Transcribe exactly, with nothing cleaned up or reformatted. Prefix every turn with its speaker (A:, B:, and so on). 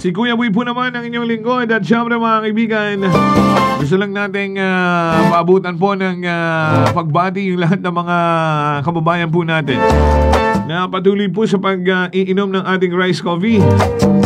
A: Si Kuya Boy po naman ang inyong lingkod. At syempre mga kaibigan, gusto lang nating uh, maabutan po ng uh, pagbati yung lahat ng mga kababayan po natin na patuloy po sa pag-iinom uh, ng ating rice coffee.